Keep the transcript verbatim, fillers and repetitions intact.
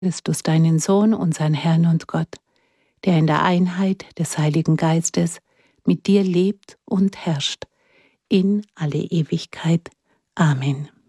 Christus, deinen Sohn, unseren Herrn und Gott, der in der Einheit des Heiligen Geistes mit dir lebt und herrscht, in alle Ewigkeit. Amen.